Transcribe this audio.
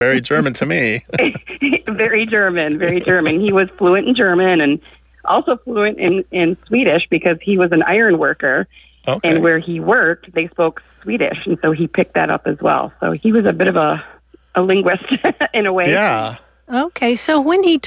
very German to me. Very German, very German. He was fluent in German and also fluent in Swedish because he was an iron worker. Okay. And where he worked, they spoke Swedish, and so he picked that up as well. So he was a bit of a linguist in a way. Yeah. Okay, so when he